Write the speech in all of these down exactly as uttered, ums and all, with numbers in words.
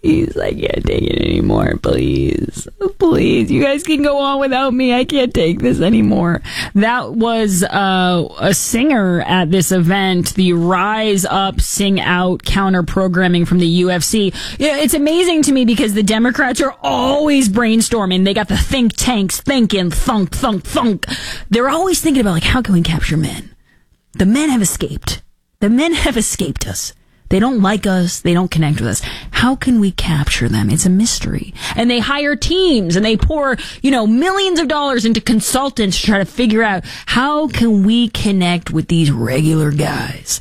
Please, I can't take it anymore. Please. Please. You guys can go on without me. I can't take this anymore. That was uh, a singer at this event, the Rise Up, Sing Out counter programming from the U F C. Yeah, it's amazing to me because the Democrats are always brainstorming. They got the think tanks thinking, thunk, thunk, thunk. They're always thinking about, like, how can we capture men? The men have escaped. The men have escaped us. They don't like us. They don't connect with us. How can we capture them? It's a mystery. And they hire teams and they pour, you know, millions of dollars into consultants to try to figure out how can we connect with these regular guys.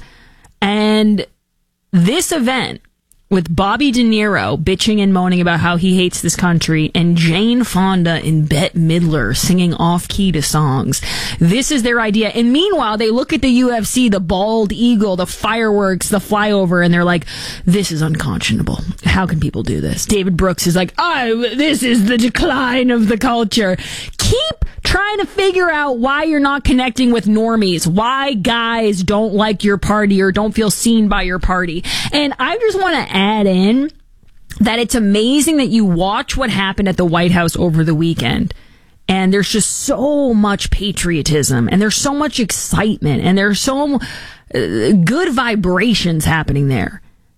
And this event with Bobby De Niro bitching and moaning about how he hates this country and Jane Fonda and Bette Midler singing off-key to songs. This is their idea. And meanwhile, they look at the U F C, the bald eagle, the fireworks, the flyover, and they're like, this is unconscionable. How can people do this? David Brooks is like, oh, this is the decline of the culture. Keep trying to figure out why you're not connecting with normies, why guys don't like your party or don't feel seen by your party. And I just want to add in that it's amazing that you watch what happened at the White House over the weekend. And there's just so much patriotism and there's so much excitement and there's so uh, good vibrations happening there.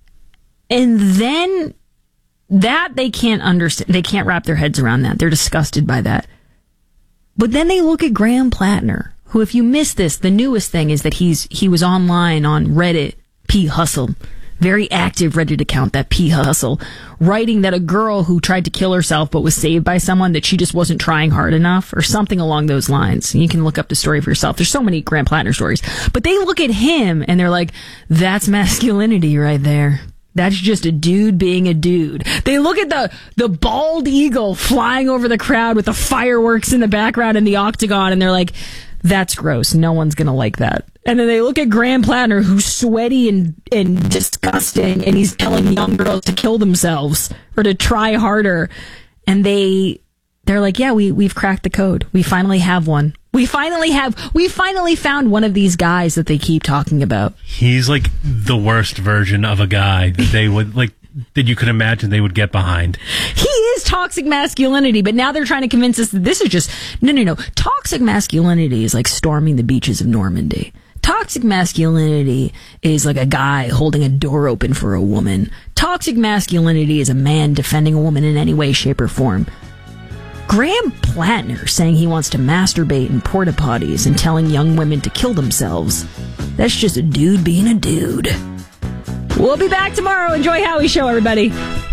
And then that they can't understand. They can't wrap their heads around that. They're disgusted by that. But then they look at Graham Plattner, who, if you missed this, the newest thing is that he's he was online on Reddit, P. Hustle, very active Reddit account, that P. Hustle, writing that a girl who tried to kill herself but was saved by someone, that she just wasn't trying hard enough, or something along those lines. You can look up the story for yourself. There's so many Graham Plattner stories. But they look at him and they're like, that's masculinity right there. That's just a dude being a dude. They look at the, the bald eagle flying over the crowd with the fireworks in the background in the octagon, and they're like, that's gross. No one's going to like that. And then they look at Graham Plattner, who's sweaty and, and disgusting, and he's telling young girls to kill themselves or to try harder. And they, they're like, yeah, we, we've cracked the code. We finally have one. We finally have, we finally found one of these guys that they keep talking about. He's like the worst version of a guy that they would, like, that you could imagine they would get behind. He is toxic masculinity, but now they're trying to convince us that this is just, no, no, no. Toxic masculinity is like storming the beaches of Normandy. Toxic masculinity is like a guy holding a door open for a woman. Toxic masculinity is a man defending a woman in any way, shape, or form. Graham Plattner saying he wants to masturbate in porta potties and telling young women to kill themselves. That's just a dude being a dude. We'll be back tomorrow. Enjoy Howie's show, everybody.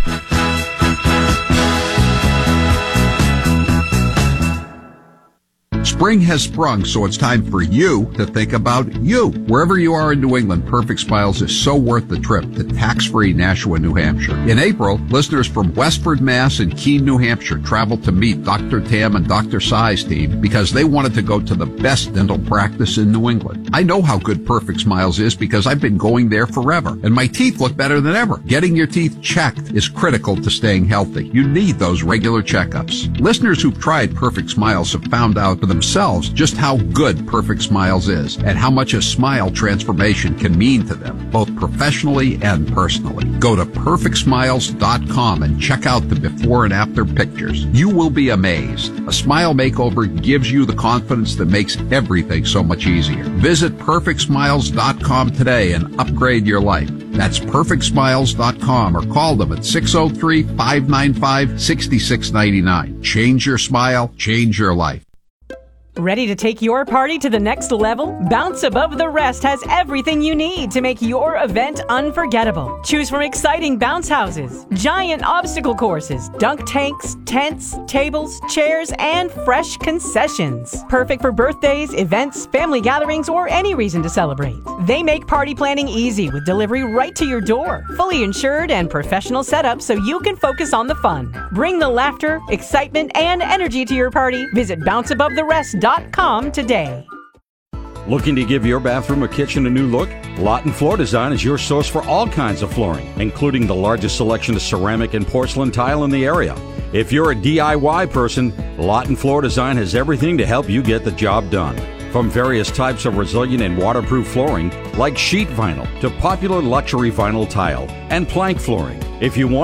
Spring has sprung, so it's time for you to think about you. Wherever you are in New England, Perfect Smiles is so worth the trip to tax-free Nashua, New Hampshire. In April, listeners from Westford, Mass. and Keene, New Hampshire traveled to meet Doctor Tam and Doctor Sai's team because they wanted to go to the best dental practice in New England. I know how good Perfect Smiles is because I've been going there forever, and my teeth look better than ever. Getting your teeth checked is critical to staying healthy. You need those regular checkups. Listeners who've tried Perfect Smiles have found out for themselves just how good Perfect Smiles is and how much a smile transformation can mean to them, both professionally and personally. Go to perfect smiles dot com and check out the before and after pictures. You will be amazed. A smile makeover gives you the confidence that makes everything so much easier. Visit perfect smiles dot com today and upgrade your life. That's perfect smiles dot com or call them at six oh three, five nine five, six six nine nine. Change your smile, change your life. Ready to take your party to the next level? Bounce Above the Rest has everything you need to make your event unforgettable. Choose from exciting bounce houses, giant obstacle courses, dunk tanks, tents, tables, chairs, and fresh concessions. Perfect for birthdays, events, family gatherings, or any reason to celebrate. They make party planning easy with delivery right to your door. Fully insured and professional setup so you can focus on the fun. Bring the laughter, excitement, and energy to your party. Visit bounce above the rest dot com today. Looking to give your bathroom or kitchen a new look? Lawton Floor Design is your source for all kinds of flooring, including the largest selection of ceramic and porcelain tile in the area. If you're a D I Y person, Lawton Floor Design has everything to help you get the job done. From various types of resilient and waterproof flooring, like sheet vinyl, to popular luxury vinyl tile and plank flooring. If you want